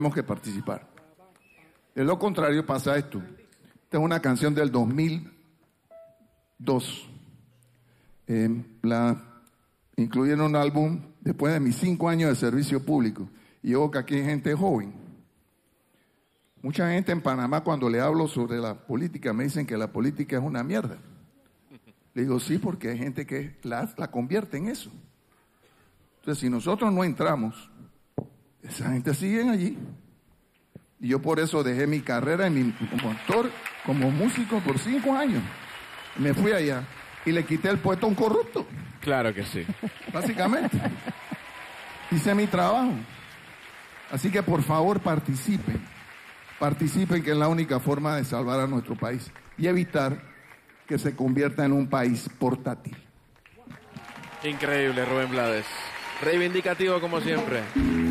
tenemos que participar. De lo contrario pasa esto. Esta es una canción del 2002. La incluí en un álbum después de mis 5 años de servicio público. Y yo que aquí hay gente joven. Mucha gente en Panamá cuando le hablo sobre la política me dicen que la política es una mierda. Le digo sí, porque hay gente que la convierte en eso. Entonces si nosotros no entramos, esa gente sigue allí. Y yo por eso dejé mi carrera como actor, como músico por 5 años. Me fui allá y le quité el puesto a un corrupto. Claro que sí. Básicamente. Hice mi trabajo. Así que por favor participen. Participen, que es la única forma de salvar a nuestro país y evitar que se convierta en un país portátil. Increíble, Rubén Blades. Reivindicativo como siempre.